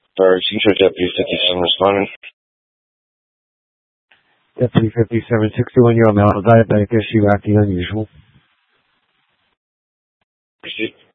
Sorry, Teacher Deputy 57 responding. Deputy 5761, you're on medical diabetic issue acting unusual. Proceed.